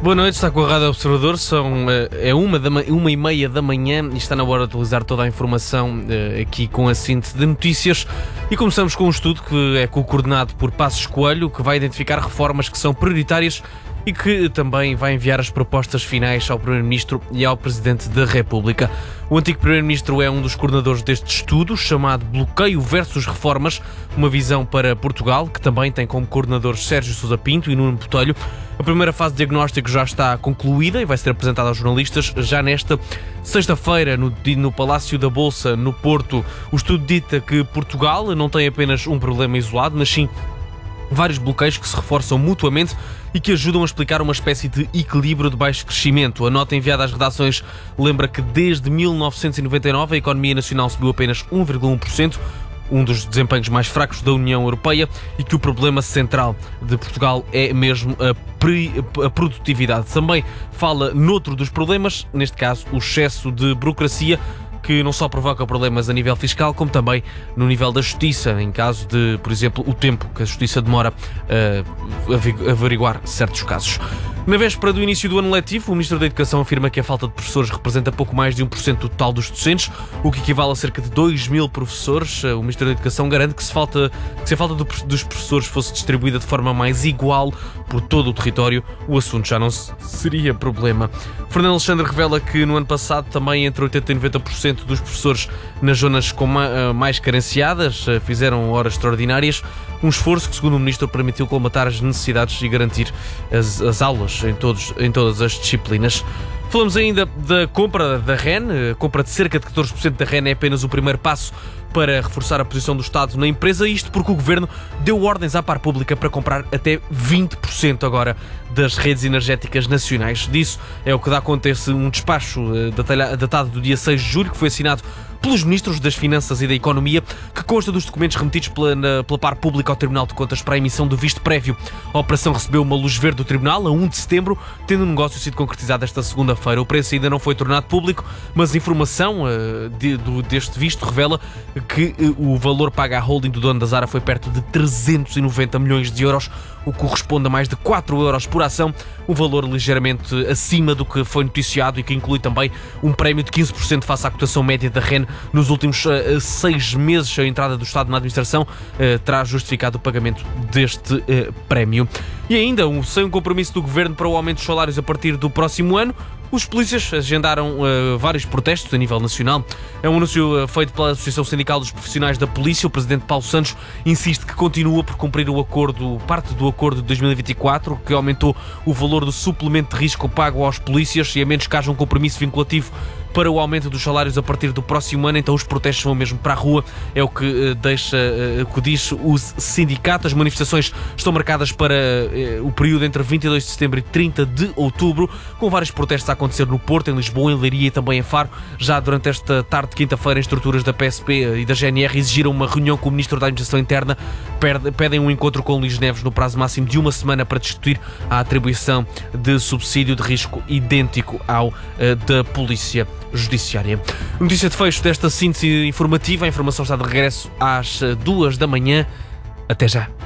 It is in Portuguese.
Boa noite, está com a Rádio Observador, é 1h30 da manhã e está na hora de atualizar toda a informação aqui com a síntese de notícias. E começamos com um estudo que é coordenado por Passos Coelho, que vai identificar reformas que são prioritárias e que também vai enviar as propostas finais ao Primeiro-Ministro e ao Presidente da República. O antigo Primeiro-Ministro é um dos coordenadores deste estudo, chamado Bloqueio versus Reformas, uma visão para Portugal, que também tem como coordenadores Sérgio Sousa Pinto e Nuno Botelho. A primeira fase de diagnóstico já está concluída e vai ser apresentada aos jornalistas já nesta sexta-feira no Palácio da Bolsa, no Porto. O estudo dita que Portugal não tem apenas um problema isolado, mas sim vários bloqueios que se reforçam mutuamente e que ajudam a explicar uma espécie de equilíbrio de baixo crescimento. A nota enviada às redações lembra que desde 1999 a economia nacional subiu apenas 1,1%, um dos desempenhos mais fracos da União Europeia, e que o problema central de Portugal é mesmo a produtividade. Também fala noutro dos problemas, neste caso o excesso de burocracia, que não só provoca problemas a nível fiscal, como também no nível da justiça, em caso de, por exemplo, o tempo que a justiça demora a averiguar certos casos. Na véspera do início do ano letivo, o Ministro da Educação afirma que a falta de professores representa pouco mais de 1% do total dos docentes, o que equivale a cerca de 2.000 professores. O Ministro da Educação garante que se a falta dos professores fosse distribuída de forma mais igual por todo o território, o assunto já não seria problema. Fernando Alexandre revela que no ano passado também entre 80% e 90% dos professores nas zonas mais carenciadas fizeram horas extraordinárias, um esforço que, segundo o Ministro, permitiu colmatar as necessidades e garantir as aulas em todas as disciplinas. Falamos ainda da compra da REN. A compra de cerca de 14% da REN é apenas o primeiro passo para reforçar a posição do Estado na empresa, isto porque o Governo deu ordens à par pública para comprar até 20% agora das redes energéticas nacionais. Disso é o que dá conta um despacho datado do dia 6 de julho, que foi assinado pelos Ministros das Finanças e da Economia, que consta dos documentos remetidos pela par pública ao Tribunal de Contas para a emissão do visto prévio. A operação recebeu uma luz verde do Tribunal a 1 de setembro, tendo o negócio sido concretizado esta segunda-feira. O preço ainda não foi tornado público, mas a informação deste visto revela que o valor pago à holding do dono da Zara foi perto de 390 milhões de euros, o que corresponde a mais de 4 euros por ação, um valor ligeiramente acima do que foi noticiado e que inclui também um prémio de 15% face à cotação média da REN nos últimos 6 meses. A entrada do Estado na administração terá justificado o pagamento deste prémio. E ainda, sem um compromisso do Governo para o aumento dos salários a partir do próximo ano, os polícias agendaram vários protestos a nível nacional. É um anúncio feito pela Associação Sindical dos Profissionais da Polícia. O Presidente Paulo Santos insiste que continua por cumprir parte do acordo de 2024, que aumentou o valor do suplemento de risco pago aos polícias, e a menos que haja um compromisso vinculativo para o aumento dos salários a partir do próximo ano, então os protestos vão mesmo para a rua, é o que diz o sindicato. As manifestações estão marcadas para o período entre 22 de setembro e 30 de outubro, com vários protestos a acontecer no Porto, em Lisboa, em Leiria e também em Faro. Já durante esta tarde de quinta-feira, as estruturas da PSP e da GNR exigiram uma reunião com o Ministro da Administração Interna, pedem um encontro com Luís Neves no prazo máximo de uma semana para discutir a atribuição de subsídio de risco idêntico ao da Polícia Judiciária. Notícia de fecho desta síntese informativa. A informação está de regresso às 2 da manhã. Até já.